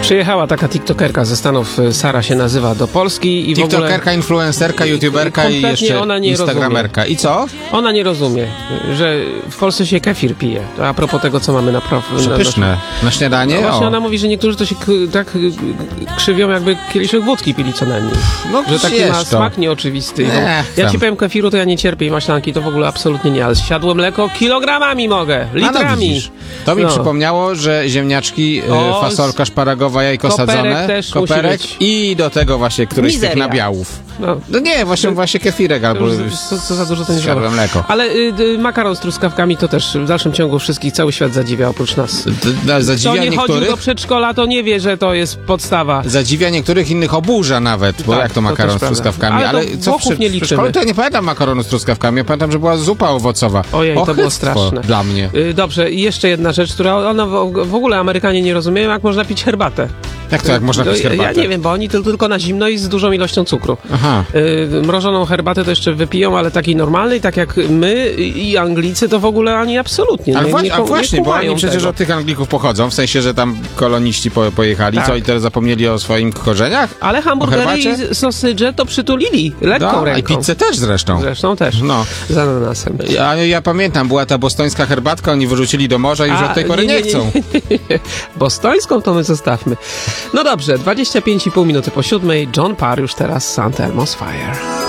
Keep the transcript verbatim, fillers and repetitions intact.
Przyjechała taka tiktokerka ze Stanów, Sara się nazywa, do Polski i w ogóle... Tiktokerka, influencerka, youtuberka i jeszcze ona nie instagramerka. rozumie. I co? Ona nie rozumie, że w Polsce się kefir pije. To a propos tego, co mamy na... Prof... na pyszne. Na śniadanie? No właśnie o. ona mówi, że niektórzy to się k- tak krzywią, jakby kieliszek wódki pili co najmniej. No, że taki ma to. smak nieoczywisty. Nie, no, ja tam. ci powiem, kefiru to ja nie cierpię i maślanki to w ogóle absolutnie nie, ale siadłe mleko kilogramami mogę, litrami. No, to mi no. przypomniało, że ziemniaczki, O, fasolka szparagowa, jajko koperek sadzone, też koperek musi być. i do tego właśnie któryś Mizeria. z tych nabiałów. No. No nie, właśnie, właśnie kefirek albo Co, co za dużo to nie siadłe zrobię. mleko. Ale y, y, makaron z truskawkami to też w dalszym ciągu wszystkich, cały świat zadziwia oprócz nas. D- d- Zadziwia Kto nie chodził niektórych, do przedszkola, to nie wie, że to jest podstawa. zadziwia niektórych innych oburza nawet, bo Tak, jak to to makaron też z prawda. truskawkami. Ale Ale, to co Włochów w nie w liczymy. szkole to ja nie pamiętam makaronu z truskawkami, ja pamiętam, że była zupa owocowa. Ojej, to było Ochyctwo straszne. dla mnie. Y, Dobrze, i jeszcze jedna rzecz, która ona w, w ogóle Amerykanie nie rozumieją, jak można pić herbatę. Jak to, jak można No, pić ja- herbatę? Ja nie wiem, bo oni to tylko na zimno i z dużą ilością cukru. Aha. Y, mrożoną herbatę to jeszcze wypiją, ale takiej normalnej, tak jak my i Anglicy, to w ogóle ani absolutnie Ale nie, właśnie, nie, a ku- właśnie, nie bo oni kumają przecież tego. od tych Anglików pochodzą, w sensie, że tam koloniści po, pojechali, Tak. co i teraz zapomnieli o swoim korzeniach? Ale hamburgery herbacie? i sausage to przytulili lekką No, ręką. i pizzę też zresztą. Zresztą też. No. Z ananasem. Ja, ja pamiętam, była ta bostońska herbatka, oni wyrzucili do morza i już A, od tej pory nie, chcą. Nie, nie, nie. Bostońską to my zostawmy. No dobrze, dwadzieścia pięć i pół minuty po siódmej. John Parr już teraz St. Elmo's Fire.